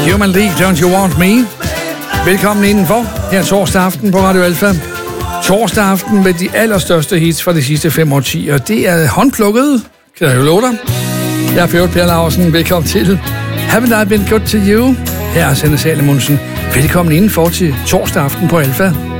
Human League, Don't You Want Me? Velkommen indenfor her torsdag aften på Radio Alfa. Torsdag aften med de allerstørste hits fra de sidste 5 årtier. Det er håndplukket, kan jeg jo love dig. Jeg er Per Laursen. Velkommen til. Haven't I been good to you? Her er Sanne Salomonsen. Velkommen indenfor til torsdag aften på Alfa.